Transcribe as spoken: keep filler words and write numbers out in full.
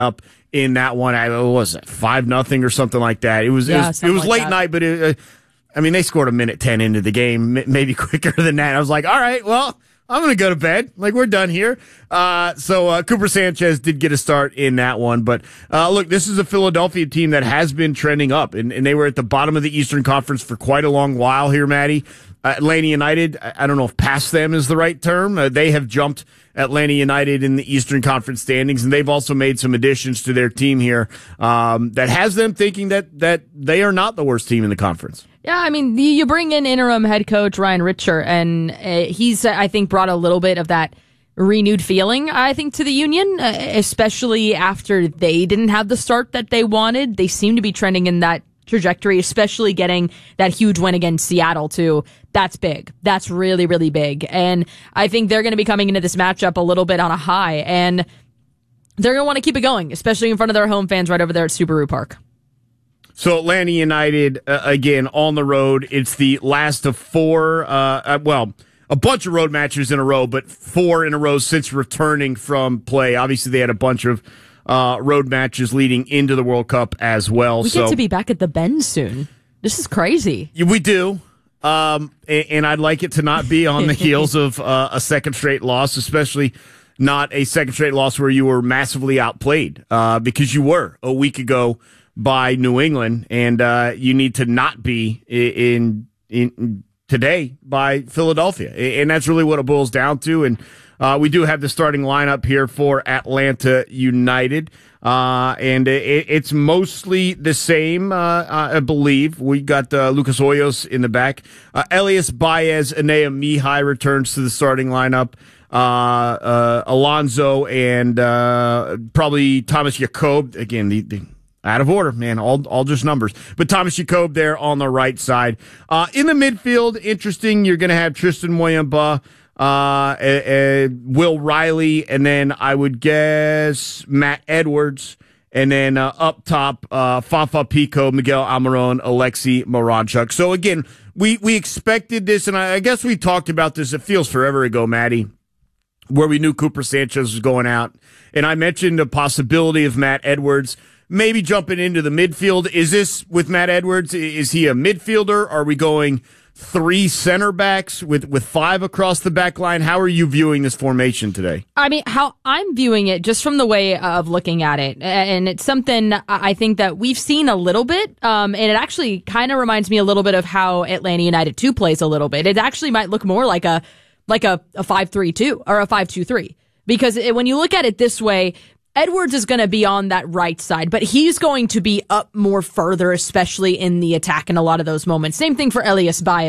up in that one. I what was it five nothing or something like that. It was Yeah, it was, it was like late that. night, but it, uh, I mean they scored a minute ten into the game, m- maybe quicker than that. I was like, all right, well, I'm going to go to bed. Like, we're done here. Uh, so uh, Cooper Sanchez did get a start in that one. But, uh, look, this is a Philadelphia team that has been trending up, and, and they were at the bottom of the Eastern Conference for quite a long while here, Maddie. Uh, Atlanta United, I, I don't know if past them is the right term. Uh, they have jumped Atlanta United in the Eastern Conference standings, and they've also made some additions to their team here um, that has them thinking that, that they are not the worst team in the conference. Yeah, I mean, you bring in interim head coach Ryan Richer, and uh, he's, I think, brought a little bit of that renewed feeling, I think, to the Union, uh, especially after they didn't have the start that they wanted. They seem to be trending in that trajectory, especially getting that huge win against Seattle, too. That's big. That's really, really big. And I think they're going to be coming into this matchup a little bit on a high, and they're going to want to keep it going, especially in front of their home fans right over there at Subaru Park. So Atlanta United, uh, again, on the road. It's the last of four, uh, uh, well, a bunch of road matches in a row, but four in a row since returning from play. Obviously, they had a bunch of uh, road matches leading into the World Cup as well. We so, get to be back at the Bend soon. This is crazy. We do. Um, and, and I'd like it to not be on the heels of uh, a second straight loss, especially not a second straight loss where you were massively outplayed, uh, because you were a week ago by New England, and uh, you need to not be in, in in today by Philadelphia, and that's really what it boils down to. And uh, we do have the starting lineup here for Atlanta United, uh, and it, it's mostly the same, uh, I believe. We got uh, Lucas Hoyos in the back. Uh, Elias Baez, Anea Mihai returns to the starting lineup. Uh, uh, Alonso and uh, probably Thomas Jakob again. The, the Out of order, man. All all just numbers. But Thomas Jakob there on the right side. Uh, in the midfield, interesting. You're going to have Tristan Moyamba, uh, uh, uh, Will Riley, and then I would guess Matt Edwards. And then uh, up top, uh, Fafa Pico, Miguel Almiron, Alexei Moranchuk. So again, we, we expected this, and I, I guess we talked about this. It feels forever ago, Maddie, where we knew Cooper Sanchez was going out. And I mentioned the possibility of Matt Edwards maybe jumping into the midfield. Is this with Matt Edwards? Is he a midfielder? Are we going three center backs with, with five across the back line? How are you viewing this formation today? I mean, how I'm viewing it just from the way of looking at it. And it's something I think that we've seen a little bit. Um, and it actually kind of reminds me a little bit of how Atlanta United two plays a little bit. It actually might look more like a, like a, a five three two or a five two three. Because it, when you look at it this way, Edwards is going to be on that right side, but he's going to be up more further, especially in the attack in a lot of those moments. Same thing for Elias Baez.